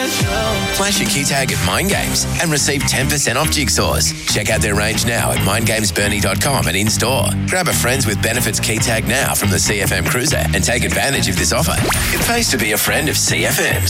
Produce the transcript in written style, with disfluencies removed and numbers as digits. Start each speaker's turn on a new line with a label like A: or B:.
A: Flash your key tag at Mind Games and receive 10% off jigsaws. Check out their range now at mindgamesburnie.com and in-store. Grab a Friends with Benefits key tag now from the CFM Cruiser and take advantage of this offer. It pays to be a friend of CFM's.